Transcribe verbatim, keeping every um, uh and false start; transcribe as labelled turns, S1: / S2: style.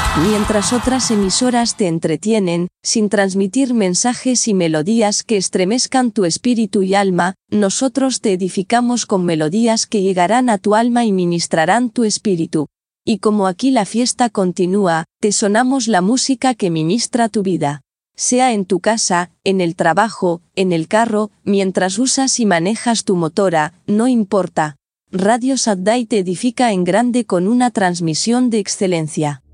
S1: Mientras otras emisoras te entretienen, sin transmitir mensajes y melodías que estremezcan tu espíritu y alma, nosotros te edificamos con melodías que llegarán a tu alma y ministrarán tu espíritu. Y como aquí la fiesta continúa, te sonamos la música que ministra tu vida. Sea en tu casa, en el trabajo, en el carro, mientras usas y manejas tu motora, no importa. Radio Saddai te edifica en grande con una transmisión de excelencia.